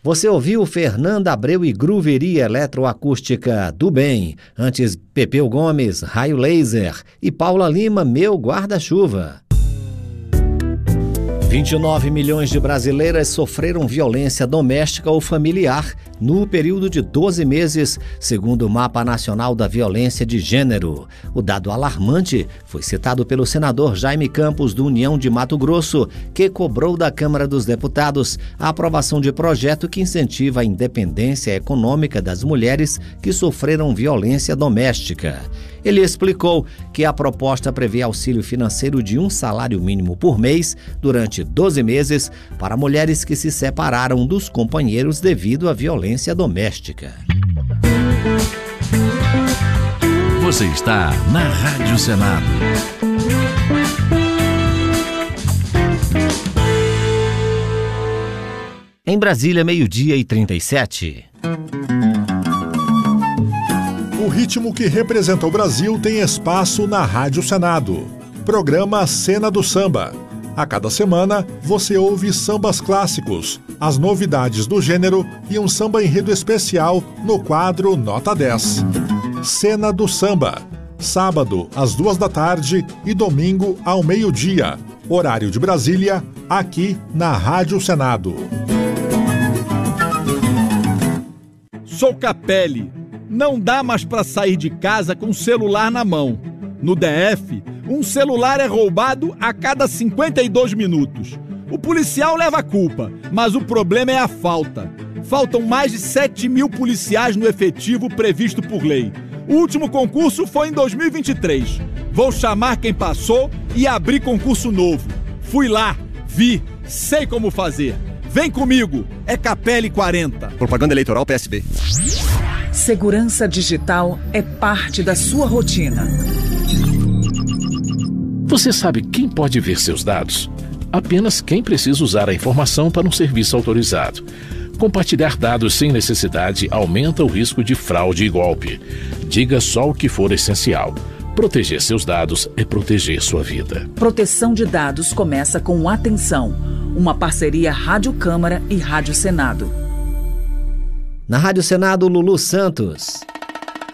Você ouviu Fernanda Abreu e Grooveria Eletroacústica do Bem. Antes, Pepeu Gomes, Raio Laser e Paula Lima, Meu Guarda-Chuva. 29 milhões de brasileiras sofreram violência doméstica ou familiar no período de 12 meses, segundo o Mapa Nacional da Violência de Gênero. O dado alarmante foi citado pelo senador Jaime Campos, do União de Mato Grosso, que cobrou da Câmara dos Deputados a aprovação de projeto que incentiva a independência econômica das mulheres que sofreram violência doméstica. Ele explicou que a proposta prevê auxílio financeiro de um salário mínimo por mês durante 12 meses para mulheres que se separaram dos companheiros devido à violência doméstica. Você está na Rádio Senado. Em Brasília, 12h37. O ritmo que representa o Brasil tem espaço na Rádio Senado. Programa Cena do Samba. A cada semana, você ouve sambas clássicos, as novidades do gênero e um samba enredo especial no quadro Nota 10. Cena do Samba. Sábado, às 14h e domingo, ao meio-dia. Horário de Brasília, aqui na Rádio Senado. Sou Capelli. Não dá mais para sair de casa com o celular na mão. No DF, um celular é roubado a cada 52 minutos. O policial leva a culpa, mas o problema é a falta. Faltam mais de 7 mil policiais no efetivo previsto por lei. O último concurso foi em 2023. Vou chamar quem passou e abrir concurso novo. Fui lá, vi, sei como fazer. Vem comigo, é Capelli 40. Propaganda eleitoral PSB. Segurança digital é parte da sua rotina. Você sabe quem pode ver seus dados? Apenas quem precisa usar a informação para um serviço autorizado. Compartilhar dados sem necessidade aumenta o risco de fraude e golpe. Diga só o que for essencial. Proteger seus dados é proteger sua vida. Proteção de dados começa com Atenção, uma parceria Rádio Câmara e Rádio Senado. Na Rádio Senado, Lulu Santos.